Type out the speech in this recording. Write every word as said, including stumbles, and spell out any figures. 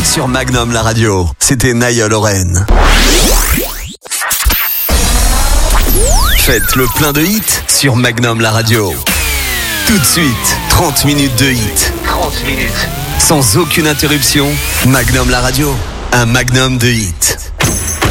sur Magnum la radio. C'était Niall Horan. Faites le plein de hits sur Magnum la radio. Tout de suite, trente minutes de hits. trente minutes. Sans aucune interruption, Magnum la radio. Un magnum de hits.